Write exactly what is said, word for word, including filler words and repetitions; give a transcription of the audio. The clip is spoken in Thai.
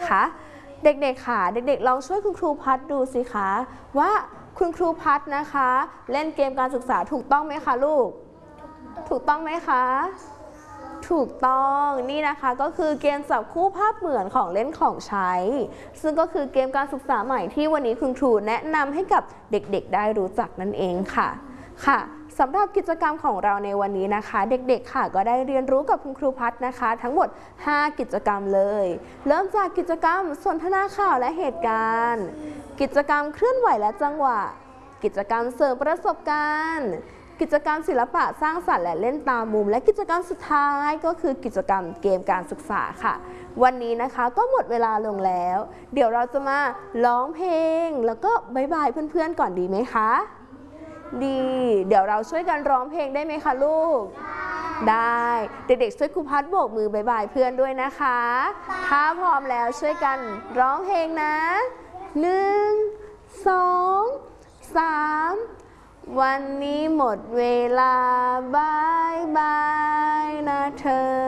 นะคะเด็กๆค่ะเด็กๆลองช่วยคุณครูพัดดูสิคะว่าคุณครูพัดนะคะเล่นเกมการศึกษาถูกต้องไหมคะลูกถูกต้องไหมคะถูกต้องนี่นะคะก็คือเกมจับคู่ภาพเหมือนของเล่นของใช้ซึ่งก็คือเกมการศึกษาใหม่ที่วันนี้คุณครูแนะนำให้กับเด็กๆได้รู้จักนั่นเองค่ะค่ะสำหรับกิจกรรมของเราในวันนี้นะคะเด็กๆค่ะก็ได้เรียนรู้กับคุณครูพัดนะคะทั้งหมดห้ากิจกรรมเลยเริ่มจากกิจกรรมสนทนาข่าวและเหตุการณ์กิจกรรมเคลื่อนไหวและจังหวะกิจกรรมเสริมประสบการณ์กิจกรรมศิลปะสร้างสรรค์และเล่นตามมุมและกิจกรรมสุดท้ายก็คือกิจกรรมเกมการศึกษาค่ะวันนี้นะคะก็หมดเวลาลงแล้วเดี๋ยวเราจะมาร้องเพลงแล้วก็บ๊ายบายเพื่อนๆก่อนดีไหมคะดีเดี๋ยวเราช่วยกันร้องเพลงได้ไหมคะลูกได้เด็กๆช่วยครูพัดโบกมือบ๊ายบายเพื่อนด้วยนะคะถ้าพร้อมแล้วช่วยกันร้องเพลงนะหนึ่งสองสามวันนี้หมดเวลาบายบายนะเธอ